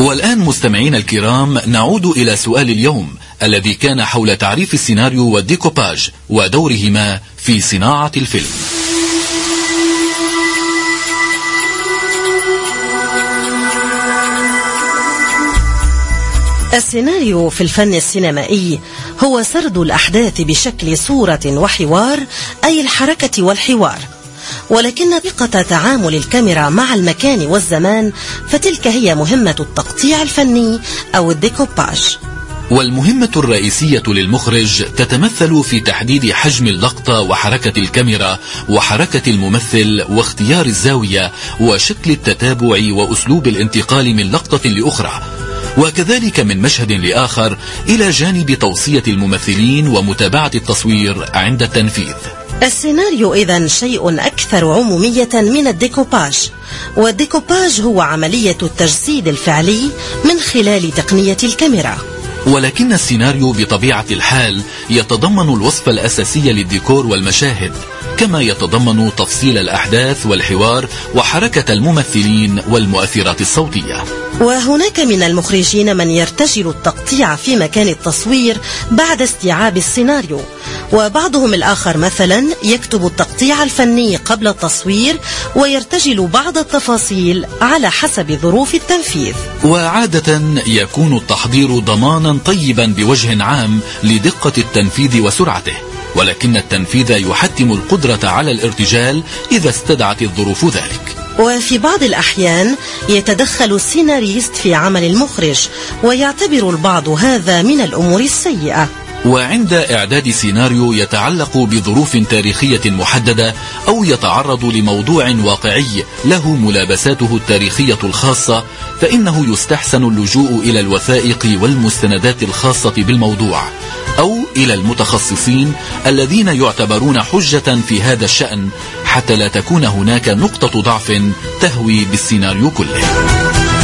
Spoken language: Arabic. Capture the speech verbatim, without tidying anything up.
والآن مستمعين الكرام نعود إلى سؤال اليوم الذي كان حول تعريف السيناريو والديكوباج ودورهما في صناعة الفيلم. السيناريو في الفن السينمائي هو سرد الأحداث بشكل صورة وحوار، أي الحركة والحوار، ولكن طريقة تعامل الكاميرا مع المكان والزمان فتلك هي مهمة التقطيع الفني أو الديكوباج. والمهمة الرئيسية للمخرج تتمثل في تحديد حجم اللقطة وحركة الكاميرا وحركة الممثل واختيار الزاوية وشكل التتابع وأسلوب الانتقال من لقطة لأخرى، وكذلك من مشهد لآخر، إلى جانب توصية الممثلين ومتابعة التصوير عند التنفيذ. السيناريو إذن شيء أكثر عمومية من الديكوباج، والديكوباج هو عملية التجسيد الفعلي من خلال تقنية الكاميرا. ولكن السيناريو بطبيعة الحال يتضمن الوصف الأساسي للديكور والمشاهد، كما يتضمن تفصيل الأحداث والحوار وحركة الممثلين والمؤثرات الصوتية. وهناك من المخرجين من يرتجل التقطيع في مكان التصوير بعد استيعاب السيناريو، وبعضهم الآخر مثلا يكتب التقطيع الفني قبل التصوير ويرتجل بعض التفاصيل على حسب ظروف التنفيذ. وعادة يكون التحضير ضمانا طيبا بوجه عام لدقة التنفيذ وسرعته، ولكن التنفيذ يحتم القدرة على الارتجال إذا استدعت الظروف ذلك. وفي بعض الأحيان يتدخل السيناريست في عمل المخرج، ويعتبر البعض هذا من الأمور السيئة. وعند إعداد سيناريو يتعلق بظروف تاريخية محددة أو يتعرض لموضوع واقعي له ملابساته التاريخية الخاصة، فإنه يستحسن اللجوء إلى الوثائق والمستندات الخاصة بالموضوع، أو إلى المتخصصين الذين يعتبرون حجة في هذا الشأن، حتى لا تكون هناك نقطة ضعف تهوي بالسيناريو كله.